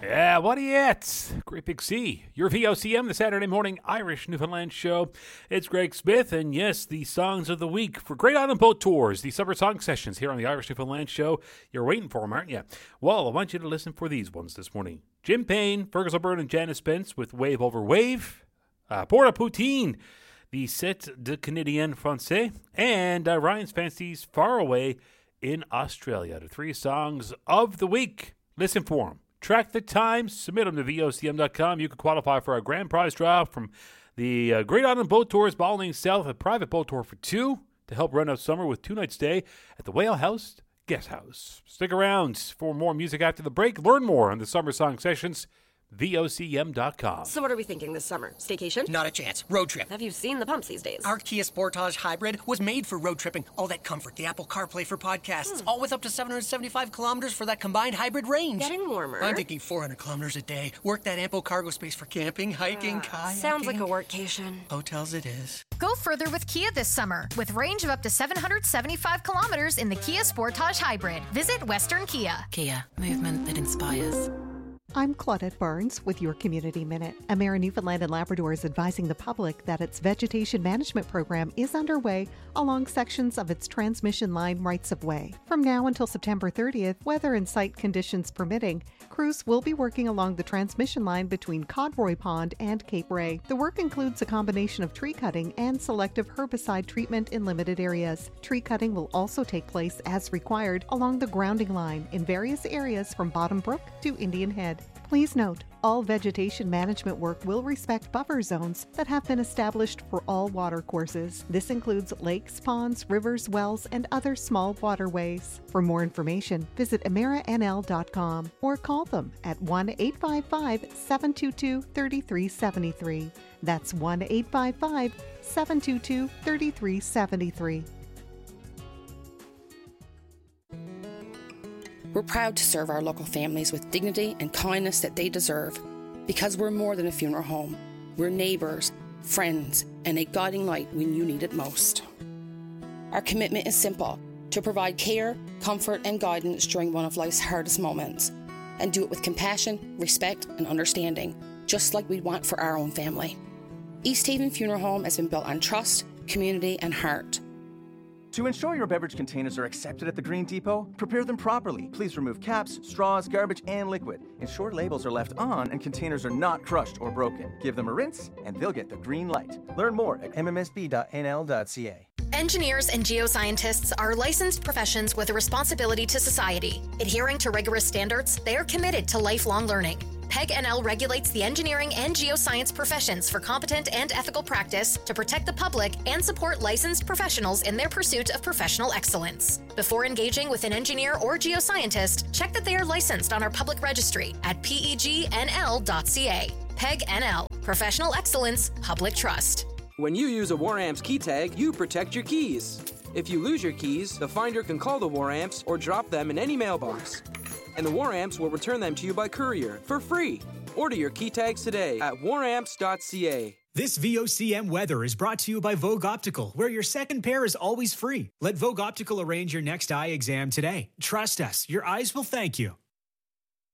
Yeah, what are you at? Great Big C. Your VOCM, the Saturday morning Irish Newfoundland show. It's Greg Smith, and yes, the songs of the week for Great Island Boat Tours, the summer song sessions here on the Irish Newfoundland show. You're waiting for them, aren't you? Well, I want you to listen for these ones this morning. Jim Payne, Fergus O'Byrne, and Janice Spence with Wave Over Wave. Porta Poutine, the Set de Canadien Francais, and Ryan's Fancies Far Away in Australia. The three songs of the week. Listen for them. Track the time, submit them to VOCM.com. You can qualify for our grand prize draw from the Great Island Boat Tours, Baldwin South, a private boat tour for two to help run out summer with 2 night stay at the Whale House Guest House. Stick around for more music after the break. Learn more on the summer song sessions. VOCM.com. So what are we thinking this summer? Staycation? Not a chance. Road trip. Have you seen the pumps these days? Our Kia Sportage Hybrid was made for road tripping. All that comfort, the Apple CarPlay for podcasts, all with up to 775 kilometers for that combined hybrid range. Getting warmer. I'm thinking 400 kilometers a day. Work that ample cargo space for camping, hiking, kayaking. Sounds like a workcation. Hotels it is. Go further with Kia this summer with range of up to 775 kilometers in the Kia Sportage Hybrid. Visit Western Kia. Kia, movement that inspires. I'm Claudette Barnes with your Community Minute. Emera Newfoundland and Labrador is advising the public that its vegetation management program is underway along sections of its transmission line rights of way. From now until September 30th, weather and site conditions permitting, crews will be working along the transmission line between Codroy Pond and Cape Ray. The work includes a combination of tree cutting and selective herbicide treatment in limited areas. Tree cutting will also take place as required along the grounding line in various areas from Bottom Brook to Indian Head. Please note, all vegetation management work will respect buffer zones that have been established for all water courses. This includes lakes, ponds, rivers, wells, and other small waterways. For more information, visit emeranl.com or call them at 1-855-722-3373. That's 1-855-722-3373. We're proud to serve our local families with dignity and kindness that they deserve, because we're more than a funeral home. We're neighbours, friends, and a guiding light when you need it most. Our commitment is simple: to provide care, comfort, and guidance during one of life's hardest moments, and do it with compassion, respect, and understanding, just like we'd want for our own family. East Haven Funeral Home has been built on trust, community, and heart. To ensure your beverage containers are accepted at the Green Depot, prepare them properly. Please remove caps, straws, garbage, and liquid. Ensure labels are left on and containers are not crushed or broken. Give them a rinse, and they'll get the green light. Learn more at mmsb.nl.ca. Engineers and geoscientists are licensed professions with a responsibility to society. Adhering to rigorous standards, they are committed to lifelong learning. PEG NL regulates the engineering and geoscience professions for competent and ethical practice to protect the public and support licensed professionals in their pursuit of professional excellence. Before engaging with an engineer or geoscientist, check that they are licensed on our public registry at pegnl.ca. PEG NL, Professional Excellence, Public Trust. When you use a Waramps key tag, you protect your keys. If you lose your keys, the finder can call the Waramps or drop them in any mailbox, and the Waramps will return them to you by courier for free. Order your key tags today at waramps.ca. This VOCM weather is brought to you by Vogue Optical, where your second pair is always free. Let Vogue Optical arrange your next eye exam today. Trust us, your eyes will thank you.